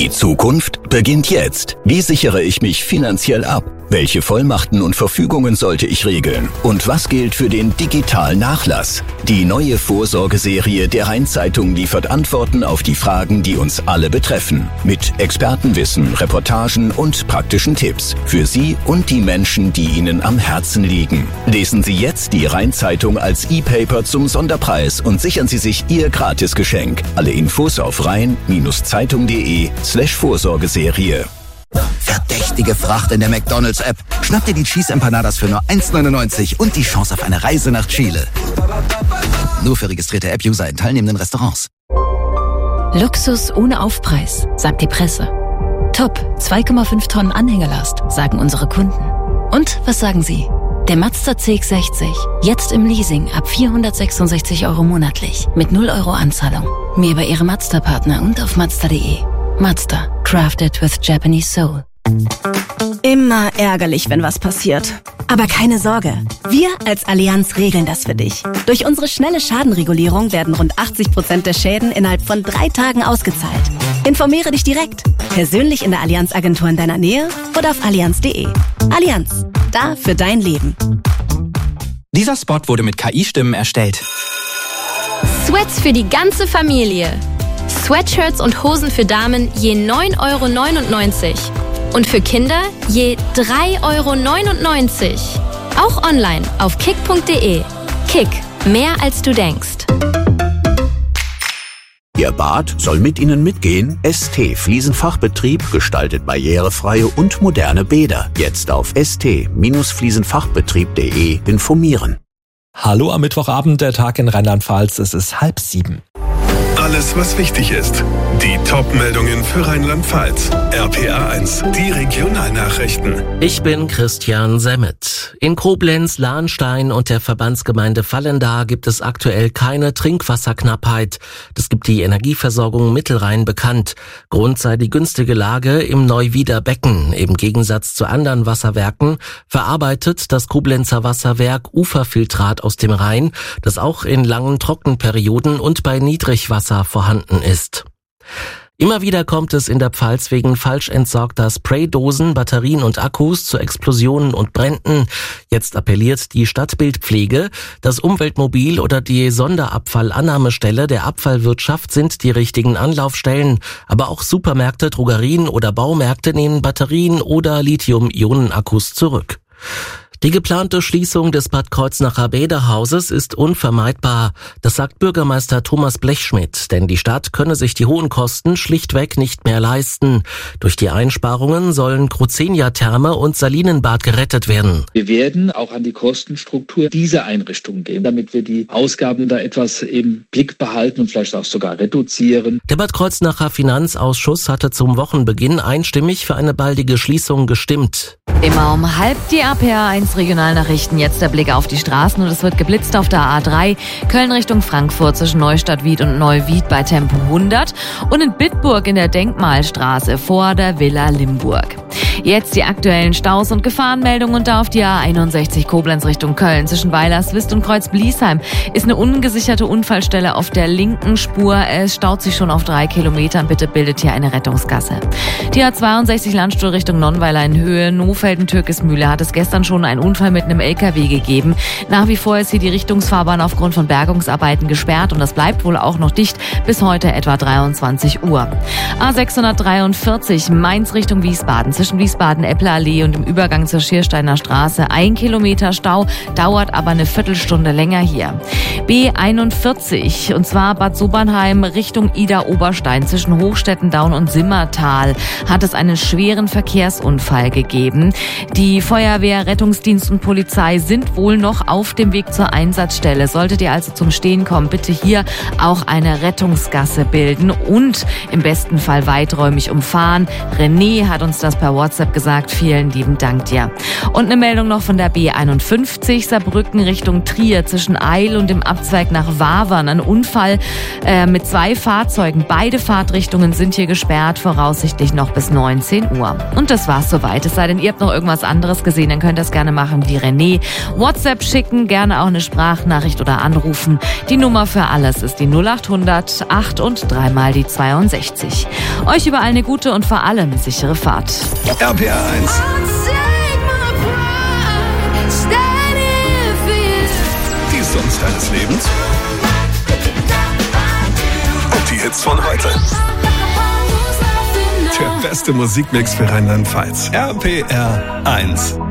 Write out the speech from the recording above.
Die Zukunft beginnt jetzt. Wie sichere ich mich finanziell ab? Welche Vollmachten und Verfügungen sollte ich regeln? Und was gilt für den digitalen Nachlass? Die neue Vorsorgeserie der Rhein-Zeitung liefert Antworten auf die Fragen, die uns alle betreffen. Mit Expertenwissen, Reportagen und praktischen Tipps. Für Sie und die Menschen, die Ihnen am Herzen liegen. Lesen Sie jetzt die Rhein-Zeitung als E-Paper zum Sonderpreis und sichern Sie sich Ihr Gratisgeschenk. Alle Infos auf rhein-zeitung.de/Vorsorgeserie. Verdächtige Fracht in der McDonald's-App. Schnapp dir die Cheese Empanadas für nur 1,99 und die Chance auf eine Reise nach Chile. Nur für registrierte App-User in teilnehmenden Restaurants. Luxus ohne Aufpreis, sagt die Presse. Top, 2,5 Tonnen Anhängerlast, sagen unsere Kunden. Und was sagen Sie? Der Mazda CX-60, jetzt im Leasing ab 466 € monatlich, mit 0 € Anzahlung. Mehr bei Ihrem Mazda-Partner und auf Mazda.de. Mazda, crafted with Japanese soul. Immer ärgerlich, wenn was passiert. Aber keine Sorge, wir als Allianz regeln das für dich. Durch unsere schnelle Schadenregulierung werden rund 80% der Schäden innerhalb von 3 Tagen ausgezahlt. Informiere dich direkt, persönlich in der Allianz-Agentur in deiner Nähe oder auf allianz.de. Allianz, da für dein Leben. Dieser Spot wurde mit KI-Stimmen erstellt. Sweats für die ganze Familie. Sweatshirts und Hosen für Damen je 9,99 € und für Kinder je 3,99 €. Auch online auf kick.de. Kick, mehr als du denkst. Ihr Bad soll mit Ihnen mitgehen? ST Fliesenfachbetrieb gestaltet barrierefreie und moderne Bäder. Jetzt auf st-fliesenfachbetrieb.de informieren. Hallo am Mittwochabend, der Tag in Rheinland-Pfalz. Es ist 6:30. Alles, was wichtig ist. Die Top-Meldungen für Rheinland-Pfalz. RPA 1, die Regionalnachrichten. Ich bin Christian Semmet. In Koblenz, Lahnstein und der Verbandsgemeinde Vallendar gibt es aktuell keine Trinkwasserknappheit. Das gibt die Energieversorgung Mittelrhein bekannt. Grund sei die günstige Lage im Neuwieder Becken. Im Gegensatz zu anderen Wasserwerken verarbeitet das Koblenzer Wasserwerk Uferfiltrat aus dem Rhein, das auch in langen Trockenperioden und bei Niedrigwasser vorhanden ist. Immer wieder kommt es in der Pfalz wegen falsch entsorgter Spraydosen, Batterien und Akkus zu Explosionen und Bränden. Jetzt appelliert die Stadtbildpflege, das Umweltmobil oder die Sonderabfallannahmestelle der Abfallwirtschaft sind die richtigen Anlaufstellen. Aber auch Supermärkte, Drogerien oder Baumärkte nehmen Batterien oder Lithium-Ionen-Akkus zurück. Die geplante Schließung des Bad Kreuznacher Bäderhauses ist unvermeidbar. Das sagt Bürgermeister Thomas Blechschmidt, denn die Stadt könne sich die hohen Kosten schlichtweg nicht mehr leisten. Durch die Einsparungen sollen Cruzenia-Therme und Salinenbad gerettet werden. Wir werden auch an die Kostenstruktur dieser Einrichtungen gehen, damit wir die Ausgaben da etwas im Blick behalten und vielleicht auch sogar reduzieren. Der Bad Kreuznacher Finanzausschuss hatte zum Wochenbeginn einstimmig für eine baldige Schließung gestimmt. Immer um 12:30 die RPA 1 Regionalnachrichten. Jetzt der Blick auf die Straßen und es wird geblitzt auf der A3. Köln Richtung Frankfurt zwischen Neustadt-Wied und Neuwied bei Tempo 100 und in Bitburg in der Denkmalstraße vor der Villa Limburg. Jetzt die aktuellen Staus und Gefahrenmeldungen und da auf die A61 Koblenz Richtung Köln zwischen Weilerswist und Kreuz-Bliesheim ist eine ungesicherte Unfallstelle auf der linken Spur. Es staut sich schon auf 3 Kilometern. Bitte bildet hier eine Rettungsgasse. Die A62 Landstuhl Richtung Nonnweiler in Höhe Nohfelden-Türkismühle hat es gestern schon einen Unfall mit einem LKW gegeben. Nach wie vor ist hier die Richtungsfahrbahn aufgrund von Bergungsarbeiten gesperrt und das bleibt wohl auch noch dicht bis heute etwa 23 Uhr. A643 Mainz Richtung Wiesbaden zwischen Wiesbaden-Eppler-Allee und im Übergang zur Schiersteiner Straße 1 Kilometer Stau, dauert aber eine Viertelstunde länger hier. B41 und zwar Bad Sobernheim Richtung Ida-Oberstein zwischen Hochstettendaun und Simmertal hat es einen schweren Verkehrsunfall gegeben. Die Feuerwehr, Rettungsdienst und Polizei sind wohl noch auf dem Weg zur Einsatzstelle. Solltet ihr also zum Stehen kommen, bitte hier auch eine Rettungsgasse bilden und im besten Fall weiträumig umfahren. René hat uns das per WhatsApp WhatsApp gesagt. Vielen lieben Dank dir. Und eine Meldung noch von der B51 Saarbrücken Richtung Trier zwischen Eil und dem Abzweig nach Wavern. Ein Unfall mit 2 Fahrzeugen. Beide Fahrtrichtungen sind hier gesperrt, voraussichtlich noch bis 19 Uhr. Und das war's soweit. Es sei denn, ihr habt noch irgendwas anderes gesehen, dann könnt ihr das gerne machen wie René. WhatsApp schicken, gerne auch eine Sprachnachricht oder anrufen. Die Nummer für alles ist die 0800 8 und 3 mal die 62. Euch überall eine gute und vor allem sichere Fahrt. RPA 1. Die Songs deines Lebens. Und die Hits von heute. Der beste Musikmix für Rheinland-Pfalz. RPR 1.